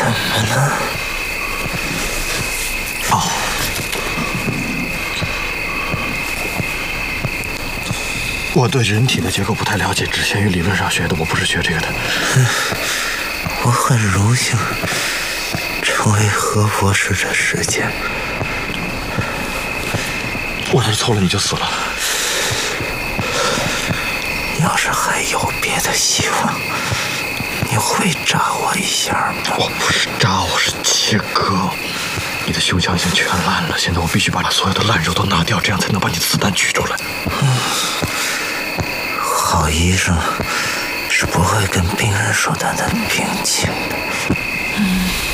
怎么了？ 哦，我对人体的结构不太了解，只限于理论上学的，我不是学这个的。 我很荣幸成为何博士的时间。 我要是凑了你就死了。 要是还有别的希望，你会扎我一下吗？ 我不是扎，我是切割。你的胸腔已经全烂了，现在我必须把所有的烂肉都拿掉，这样才能把你子弹取出来。 好医生是不会跟病人说他的病情的。